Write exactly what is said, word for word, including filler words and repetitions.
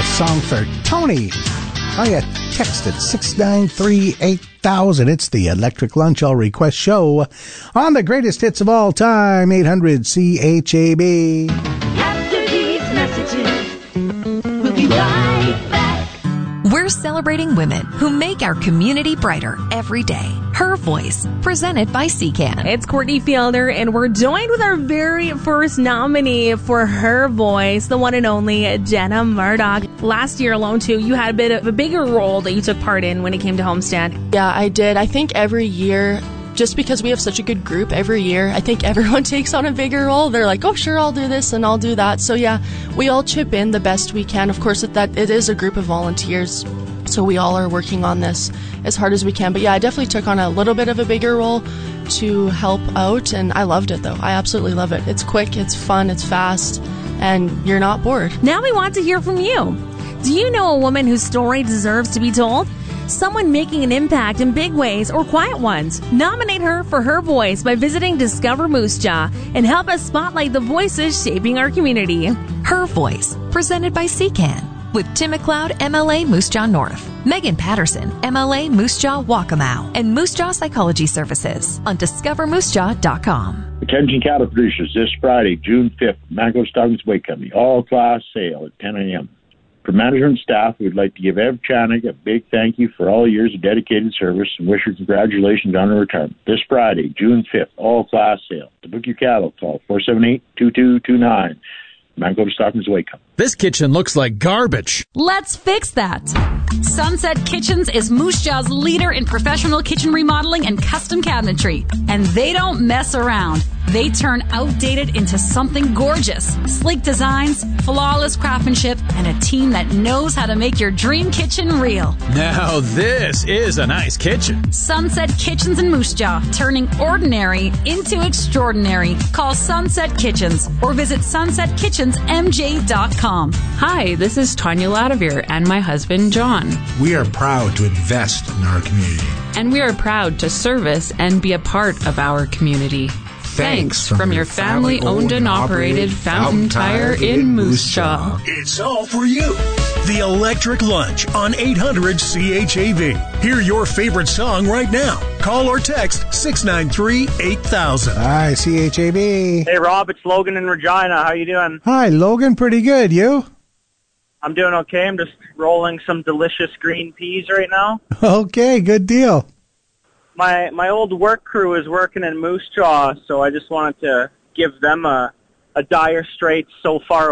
song for Tony. Oh, yeah, text at six nine three eight thousand. It's the Electric Lunch All Request Show on the greatest hits of all time, eight hundred C H A B. After these messages, we'll be right back. We're celebrating women who make our community brighter every day. Her Voice, presented by C CAN. It's Courtney Fielder, and we're joined with our very first nominee for Her Voice, the one and only Jenna Murdoch. Last year alone, too, you had a bit of a bigger role that you took part in when it came to Homestand. Yeah, I did. I think every year, just because we have such a good group every year, I think everyone takes on a bigger role. They're like, oh, sure, I'll do this and I'll do that. So, yeah, we all chip in the best we can. Of course, it, that it is a group of volunteers, so we all are working on this as hard as we can. But, yeah, I definitely took on a little bit of a bigger role to help out, and I loved it, though. I absolutely love it. It's quick, it's fun, it's fast, and you're not bored. Now we want to hear from you. Do you know a woman whose story deserves to be told? Someone making an impact in big ways or quiet ones. Nominate her for Her Voice by visiting Discover Moose Jaw and help us spotlight the voices shaping our community. Her Voice, presented by C CAN. With Tim McLeod, M L A Moose Jaw North, Megan Patterson, M L A Moose Jaw Waccamaw, and Moose Jaw Psychology Services on discover moose jaw dot com. Attention cattle producers, this Friday, June fifth, Mango Stockings Weight Company, all-class sale at ten a.m. For management and staff, we'd like to give Ev Chanik a big thank you for all years of dedicated service and wish her congratulations on her retirement. This Friday, June fifth, all-class sale. To book your cattle, call four seven eight, two two two nine. Mango Stockings Weight Company. This kitchen looks like garbage. Let's fix that. Sunset Kitchens is Moose Jaw's leader in professional kitchen remodeling and custom cabinetry. And they don't mess around. They turn outdated into something gorgeous. Sleek designs, flawless craftsmanship, and a team that knows how to make your dream kitchen real. Now this is a nice kitchen. Sunset Kitchens in Moose Jaw, turning ordinary into extraordinary. Call Sunset Kitchens or visit sunset kitchens m j dot com. Hi, this is Tanya Ladavir and my husband, John. We are proud to invest in our community. And we are proud to service and be a part of our community. Thanks from, from your family-owned and operated Fountain Tire in Moose Jaw. It's all for you. The Electric Lunch on eight hundred C H A V. Hear your favorite song right now. Call or text six nine three eight thousand. Hi, C H A V. Hey, Rob, it's Logan in Regina. How you doing? Hi, Logan. Pretty good. You? I'm doing okay. I'm just rolling some delicious green peas right now. Okay, good deal. My my old work crew is working in Moose Jaw, so I just wanted to give them a, a Dire Straits So Far